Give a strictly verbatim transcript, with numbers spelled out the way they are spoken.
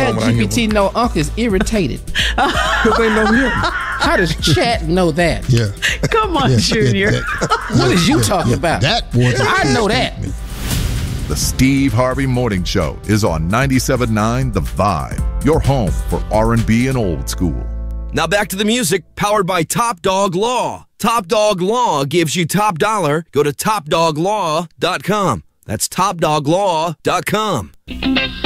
Chat G P T know Unc is irritated because they know him. How does Chat know that? Yeah. Come on, yeah, Junior. Yeah, that, what is you yeah, talking yeah, about? That was I know that. The Steve Harvey Morning Show is on ninety-seven point nine The Vibe, your home for R and B and old school. Now back to the music, powered by Top Dog Law. Top Dog Law gives you top dollar. Go to top dog law dot com. That's top dog law dot com.